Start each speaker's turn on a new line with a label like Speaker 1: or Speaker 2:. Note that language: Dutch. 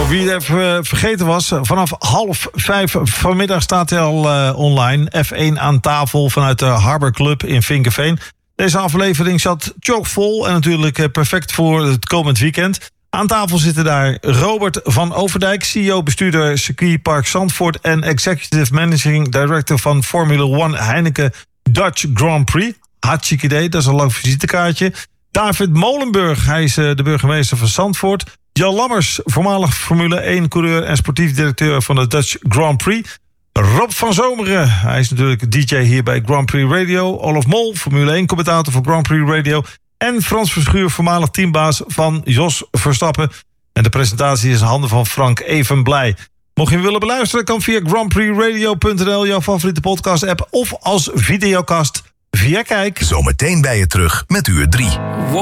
Speaker 1: wie het even vergeten was, vanaf 4:30 vanmiddag staat hij al online. F1 aan tafel vanuit de Harbor Club in Vinkeveen. Deze aflevering zat chockvol en natuurlijk perfect voor het komend weekend. Aan tafel zitten daar Robert van Overdijk, CEO-bestuurder circuitpark Zandvoort en Executive Managing Director van Formula 1 Heineken Dutch Grand Prix. Hartstikke idee, dat is een leuk visitekaartje. David Molenburg, hij is de burgemeester van Zandvoort. Jan Lammers, voormalig Formule 1-coureur en sportief directeur van de Dutch Grand Prix. Rob van Zomeren, hij is natuurlijk DJ hier bij Grand Prix Radio. Olaf Mol, Formule 1-commentator voor Grand Prix Radio. En Frans Verschuur, voormalig teambaas van Jos Verstappen. En de presentatie is in handen van Frank Evenblij. Mocht je hem willen beluisteren, kan via grandprixradio.nl, jouw favoriete podcast-app, of als videocast via Kijk.
Speaker 2: Zometeen bij je terug met uur 3.